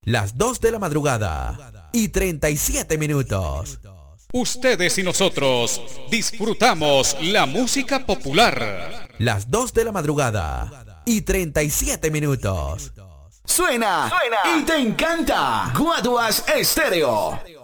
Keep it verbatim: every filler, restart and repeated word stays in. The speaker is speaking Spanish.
Las dos de la madrugada y treinta y siete minutos. Ustedes y nosotros disfrutamos la música popular. Las dos de la madrugada y treinta y siete minutos. Suena, Suena y te encanta. Guaduas Estéreo.